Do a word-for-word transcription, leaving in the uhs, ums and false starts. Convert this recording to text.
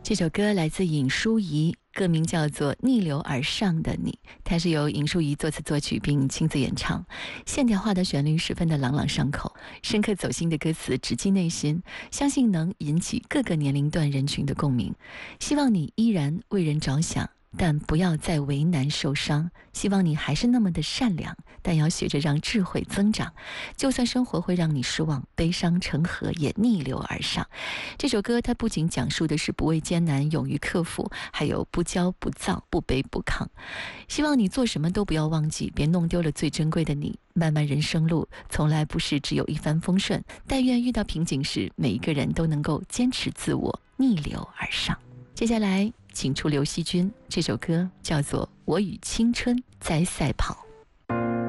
这首歌来自尹淑仪，歌名叫做《逆流而上的你》，它是由尹淑仪作词作曲并亲自演唱，线条化的旋律十分的朗朗上口，深刻走心的歌词直击内心，相信能引起各个年龄段人群的共鸣。希望你依然为人着想，但不要再为难受伤，希望你还是那么的善良，但要学着让智慧增长，就算生活会让你失望，悲伤成河也逆流而上。这首歌它不仅讲述的是不畏艰难，勇于克服，还有不骄不躁，不卑不亢。希望你做什么都不要忘记，别弄丢了最珍贵的你。漫漫人生路从来不是只有一帆风顺，但愿遇到瓶颈时，每一个人都能够坚持自我，逆流而上。接下来请出刘惜君，这首歌叫做《我与青春在赛跑》。